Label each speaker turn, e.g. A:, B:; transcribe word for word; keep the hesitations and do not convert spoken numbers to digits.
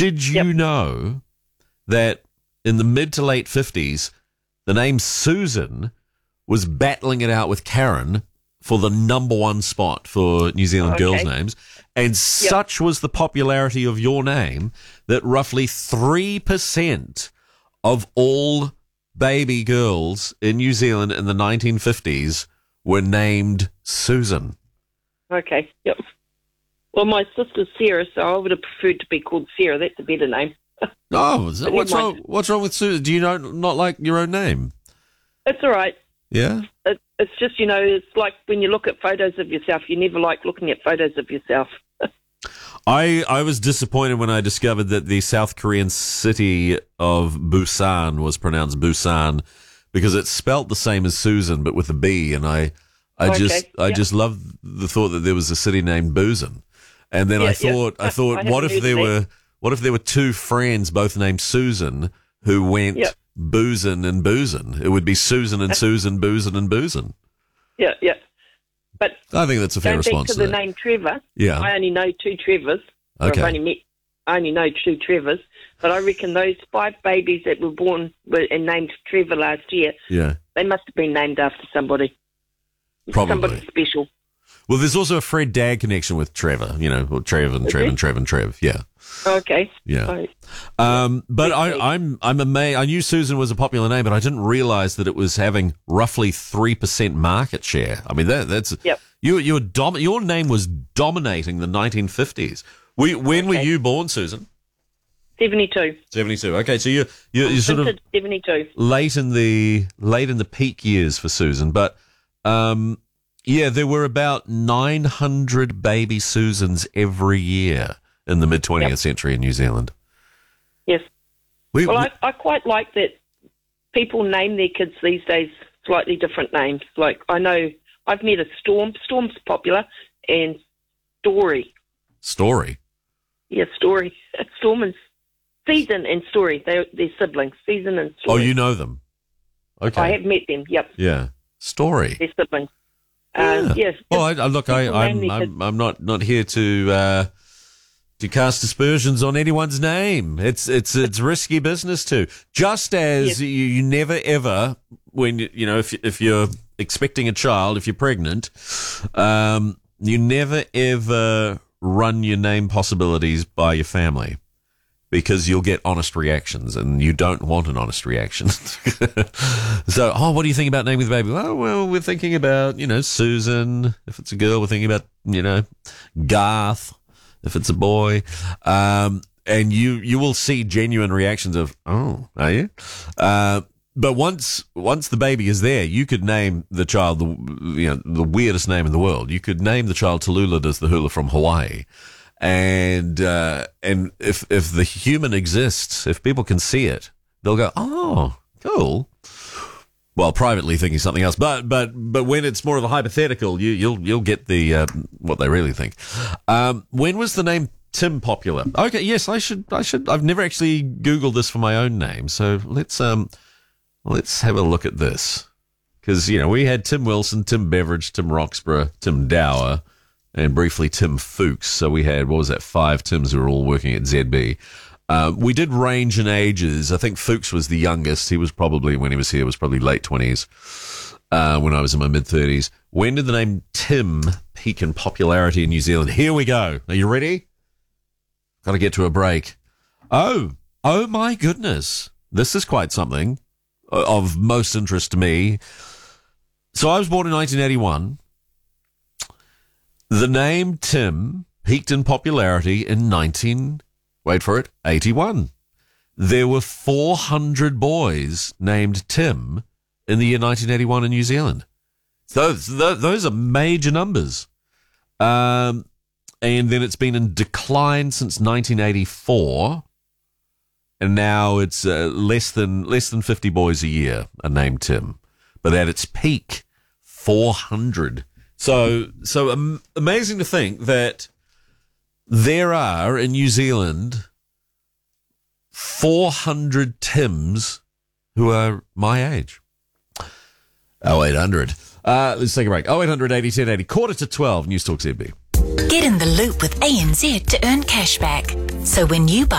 A: Did you
B: Yep.
A: know that in the mid to late fifties, the name Susan was battling it out with Karen for the number one spot for New Zealand
B: Okay.
A: girls' names? And such was the popularity of your name that roughly three percent of all baby girls in New Zealand in the nineteen fifties were named Susan.
B: Okay, yep. Well, my sister's Sarah, so I would have preferred to be called Sarah. That's a better name.
A: Oh, is that-
B: But
A: what's
B: never
A: wrong?
B: mind.
A: What's wrong with Susan? Do you know, not like your own name?
B: It's all right.
A: Yeah.
B: It, it's just, you know, it's like when you look at photos of yourself, you never like looking at photos of yourself.
A: I, I was disappointed when I discovered that the South Korean city of Busan was pronounced Busan because it's spelt the same as Susan but with a B, and I I
B: Okay,
A: just I
B: yeah.
A: just loved the thought that there was a city named Busan. And then I
B: Yeah, yeah.
A: thought I thought
B: I
A: what
B: haven't
A: if there
B: heard of
A: were what if there were two friends both named Susan who went
B: Yeah.
A: boozin' and boozin'? It would be Susan and Susan, boozin' and boozin'.
B: Yeah, yeah. But
A: I think that's a fair
B: going back
A: response
B: to
A: to
B: the
A: that.
B: name Trevor,
A: Yeah.
B: I only know two Trevors. Or
A: Okay.
B: I've only met, I only know two Trevors. But I reckon those five babies that were born were, and named Trevor last year,
A: Yeah.
B: they must have been named after somebody.
A: Probably.
B: Somebody special.
A: Well, there's also a Fred Dagg connection with Trevor, you know, or Trev and
B: Is
A: Trev
B: there?
A: and Trev and Trev. Yeah.
B: Okay.
A: Yeah.
B: Right.
A: Um, but I,
B: Okay.
A: I'm I'm amazed. I knew Susan was a popular name, but I didn't realize that it was having roughly three percent market share. I mean, that that's
B: Yep.
A: you you were dom- your name was dominating the nineteen fifties. We, when were
B: Okay.
A: you born, Susan?
B: seventy-two.
A: seventy-two. Okay, so you you you're sort of
B: Vintage seventy-two.
A: late in the late in the peak years for Susan, but um, yeah, there were about nine hundred baby Susans every year in the mid twentieth
B: Yep.
A: century in New Zealand.
B: Yes.
A: We,
B: Well,
A: we-
B: I, I quite like that people name their kids these days slightly different names. Like, I know I've met a Storm. Storm's popular. And Story.
A: story.
B: Yeah, Story. Storm and Season and Story. They're, they're siblings. Season and
A: Oh,
B: Story.
A: you know them. Okay.
B: I have met them. Yep,
A: Yeah. Story.
B: they're siblings. Um, yes.
A: Well, I, I, look, I,
B: people name
A: I'm,
B: their
A: I'm,
B: kids.
A: I'm not, not here to, uh, to cast aspersions on anyone's name. It's, it's, it's risky business too. Just as
B: Yes.
A: you, you never ever, when, you you know, if, if you're expecting a child, if you're pregnant, um, you never ever run your name possibilities by your family, because you'll get honest reactions, and you don't want an honest reaction. So, oh, what do you think about naming the baby? Well, well, we're thinking about, you know, Susan. If it's a girl, we're thinking about, you know, Garth. If it's a boy. Um, and you, you will see genuine reactions of, oh, are you? Uh, but once, once the baby is there, you could name the child the, you know, the weirdest name in the world. You could name the child Tallulah does the hula from Hawaii. And, uh, and if, if the human exists, if people can see it, they'll go, oh, cool. Well, privately thinking something else, but, but, but when it's more of a hypothetical, you, you'll, you'll get the, uh, what they really think. Um, when was the name Tim popular? Okay. Yes, I should, I should, I've never actually Googled this for my own name. So let's, um, let's have a look at this. Cause, you know, we had Tim Wilson, Tim Beveridge, Tim Roxburgh, Tim Dower, and briefly Tim Fuchs. So we had, what was that, five Tims who were all working at Z B. Uh, we did range in ages. I think Fuchs was the youngest. He was probably, when he was here, was probably late twenties, uh, when I was in my mid-thirties. When did the name Tim peak in popularity in New Zealand? Here we go. Are you ready? Got to get to a break. Oh, oh my goodness. This is quite something of most interest to me. So I was born in nineteen eighty-one. The name Tim peaked in popularity in nineteen, wait for it, eighty-one. There were four hundred boys named Tim in the year nineteen eighty-one in New Zealand. So th- those are major numbers. Um, and then it's been in decline since nineteen eighty-four. And now it's uh, less than less than fifty boys a year are named Tim. But at its peak, four hundred. So, so um, amazing to think that there are in New Zealand four hundred Tims who are my age. oh eight hundred. Uh, let's take a break. oh eight hundred eighty ten eighty. Quarter to twelve. News Talk Z B.
C: Get in the loop with A N Z to earn cashback. So when you buy